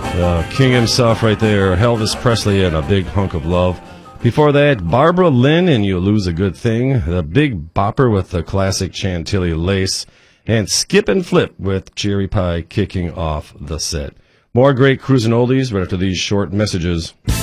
King himself right there, Elvis Presley and A Big Hunk of Love. Before that, Barbara Lynn and You Lose a Good Thing, the Big Bopper with the classic Chantilly Lace, and Skip and Flip with Cherry Pie kicking off the set. More great cruising oldies right after these short messages.